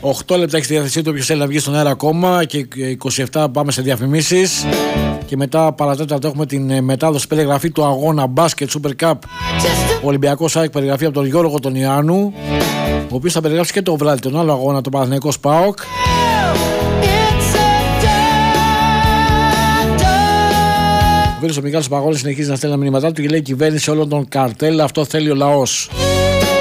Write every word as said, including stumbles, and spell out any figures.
οκτώ λεπτά έχει στη διάθεσή του όποιος θέλει να βγει στον αέρα ακόμα και είκοσι επτά πάμε σε διαφημίσεις. Και μετά παρατέταρτο έχουμε την μετάδοση περιγραφή του αγώνα μπάσκετ Super Cup Ολυμπιακός ΑΕΚ, περιγραφή από τον Γιώργο τον Ιωάννου, ο οποίος θα περιγράψει και το βράδυ τον άλλο αγώνα, το Παναθηναϊκός ΠΑΟΚ. Ο Μιχάλης Παγώνης συνεχίζει να στέλνει μηνύματά του και λέει: η κυβέρνηση όλων των καρτέλ, αυτό θέλει ο λαός.